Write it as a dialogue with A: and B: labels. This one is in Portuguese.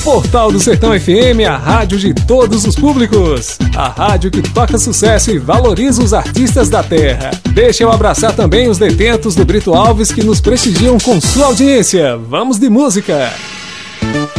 A: Portal do Sertão FM, a rádio de todos os públicos. A rádio que toca sucesso e valoriza os artistas da terra. Deixa eu abraçar também os detentos do Brito Alves que nos prestigiam com sua audiência. Vamos de música!